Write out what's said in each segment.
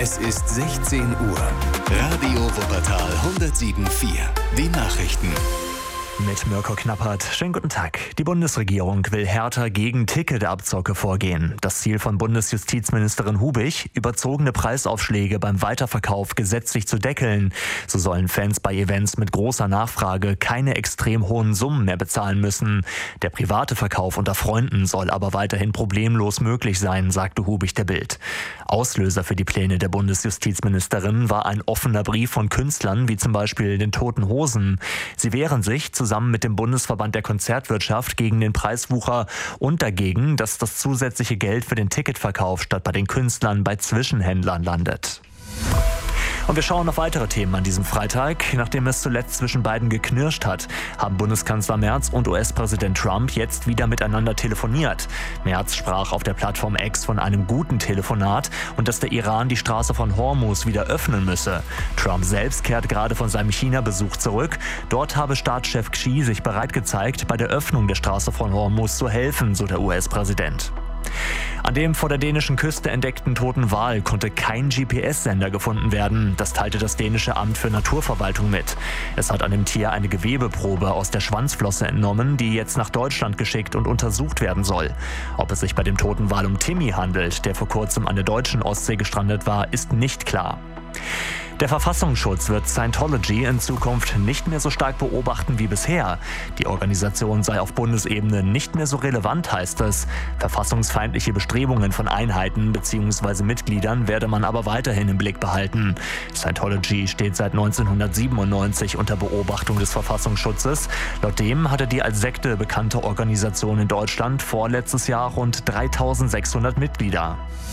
Es ist 16 Uhr. Radio Wuppertal 107.4. Die Nachrichten. Mit Mirko Knappert. Schönen guten Tag. Die Bundesregierung will härter gegen Ticketabzocke vorgehen. Das Ziel von Bundesjustizministerin Hubig, überzogene Preisaufschläge beim Weiterverkauf gesetzlich zu deckeln. So sollen Fans bei Events mit großer Nachfrage keine extrem hohen Summen mehr bezahlen müssen. Der private Verkauf unter Freunden soll aber weiterhin problemlos möglich sein, sagte Hubig der Bild. Auslöser für die Pläne der Bundesjustizministerin war ein offener Brief von Künstlern, wie zum Beispiel den Toten Hosen. Sie wehren sich zusammen mit dem Bundesverband der Konzertwirtschaft gegen den Preiswucher und dagegen, dass das zusätzliche Geld für den Ticketverkauf statt bei den Künstlern bei Zwischenhändlern landet. Und wir schauen auf weitere Themen an diesem Freitag. Nachdem es zuletzt zwischen beiden geknirscht hat, haben Bundeskanzler Merz und US-Präsident Trump jetzt wieder miteinander telefoniert. Merz sprach auf der Plattform X von einem guten Telefonat und dass der Iran die Straße von Hormuz wieder öffnen müsse. Trump selbst kehrt gerade von seinem China-Besuch zurück. Dort habe Staatschef Xi sich bereit gezeigt, bei der Öffnung der Straße von Hormuz zu helfen, so der US-Präsident. An dem vor der dänischen Küste entdeckten toten Wal konnte kein GPS-Sender gefunden werden. Das teilte das dänische Amt für Naturverwaltung mit. Es hat an dem Tier eine Gewebeprobe aus der Schwanzflosse entnommen, die jetzt nach Deutschland geschickt und untersucht werden soll. Ob es sich bei dem toten Wal um Timmy handelt, der vor kurzem an der deutschen Ostsee gestrandet war, ist nicht klar. Der Verfassungsschutz wird Scientology in Zukunft nicht mehr so stark beobachten wie bisher. Die Organisation sei auf Bundesebene nicht mehr so relevant, heißt es. Verfassungsfeindliche Bestrebungen von Einheiten bzw. Mitgliedern werde man aber weiterhin im Blick behalten. Scientology steht seit 1997 unter Beobachtung des Verfassungsschutzes. Laut dem hatte die als Sekte bekannte Organisation in Deutschland vorletztes Jahr rund 3.600 Mitglieder.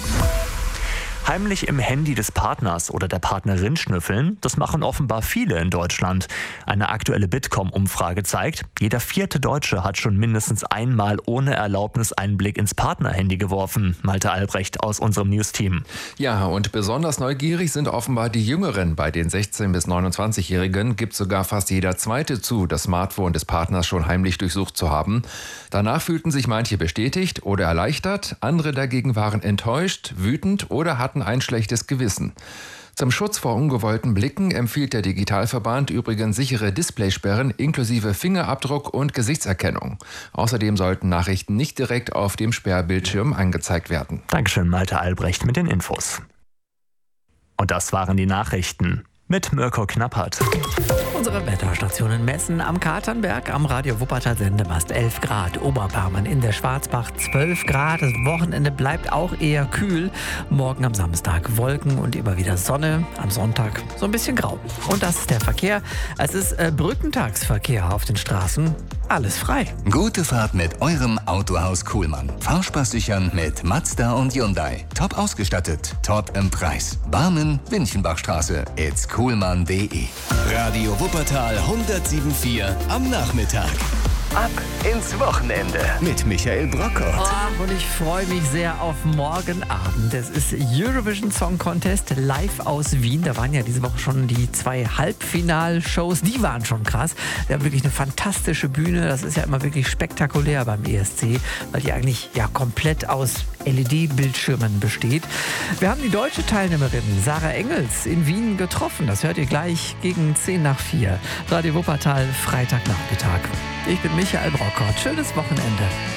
Heimlich im Handy des Partners oder der Partnerin schnüffeln, das machen offenbar viele in Deutschland. Eine aktuelle Bitkom-Umfrage zeigt, jeder 4. Deutsche hat schon mindestens einmal ohne Erlaubnis einen Blick ins Partnerhandy geworfen. Malte Albrecht aus unserem News-Team. Ja, und besonders neugierig sind offenbar die Jüngeren. Bei den 16- bis 29-Jährigen gibt sogar fast jeder Zweite zu, das Smartphone des Partners schon heimlich durchsucht zu haben. Danach fühlten sich manche bestätigt oder erleichtert, andere dagegen waren enttäuscht, wütend oder hatten ein schlechtes Gewissen. Zum Schutz vor ungewollten Blicken empfiehlt der Digitalverband übrigens sichere Displaysperren inklusive Fingerabdruck und Gesichtserkennung. Außerdem sollten Nachrichten nicht direkt auf dem Sperrbildschirm angezeigt werden. Dankeschön, Malte Albrecht mit den Infos. Und das waren die Nachrichten mit Mirko Knappert. Unsere Wetterstationen messen am Katernberg am Radio Wuppertal Sendemast 11 Grad, Oberbarmen in der Schwarzbach 12 Grad. Das Wochenende bleibt auch eher kühl. Morgen am Samstag Wolken und immer wieder Sonne. Am Sonntag so ein bisschen grau. Und das ist der Verkehr. Es ist Brückentagsverkehr auf den Straßen. Alles frei. Gute Fahrt mit eurem Autohaus Kuhlmann. Fahrspaß sichern mit Mazda und Hyundai. Top ausgestattet, top im Preis. Barmen, Winchenbachstraße. It's kuhlmann.de. Radio Wuppertal 107.4 am Nachmittag. Ab ins Wochenende mit Michael Brockert. Und ich freue mich sehr auf morgen Abend. Es ist Eurovision Song Contest live aus Wien. Da waren ja diese Woche schon die 2 Halbfinalshows. Die waren schon krass. Wir haben wirklich eine fantastische Bühne. Das ist ja immer wirklich spektakulär beim ESC, weil die eigentlich ja komplett aus LED-Bildschirmen besteht. Wir haben die deutsche Teilnehmerin Sarah Engels in Wien getroffen. Das hört ihr gleich gegen 3:50. Radio Wuppertal, Freitagnachmittag. Ich bin Michael Brockert. Schönes Wochenende.